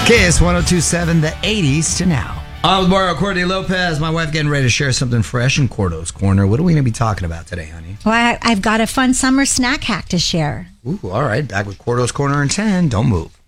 Kiss 1027, the 80s to now. I'm with Mario Courtney Lopez. My wife getting ready to share something fresh in Cordo's Corner. What are we going to be talking about today, honey? Well, I've got a fun summer snack hack to share. Ooh, all right. Back with Cordo's Corner in 10. Don't move.